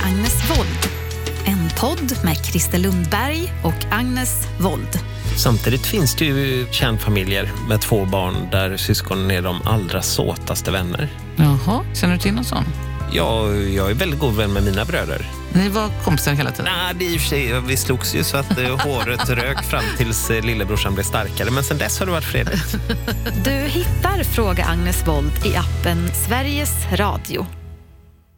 Agnes Wold. En podd med Christer Lundberg och Agnes Wold. Samtidigt finns det ju kärnfamiljer med 2 barn där syskonen är de allra såtaste vänner. Jaha, känner du till någon sån? Ja, jag är väldigt god vän med mina bröder. Ni var kompisar hela tiden? Nej, det är i och för sig, vi slogs ju så att håret rök fram tills lillebrorsan blev starkare. Men sen dess har det varit fredligt. Du hittar Fråga Agnes Wold i appen Sveriges Radio.